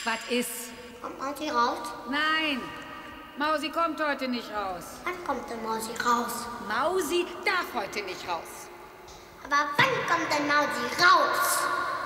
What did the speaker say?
Was ist? Kommt Mausi raus? Nein, Mausi kommt heute nicht raus. Wann kommt denn Mausi raus? Mausi darf heute nicht raus. Aber wann kommt denn Mausi raus?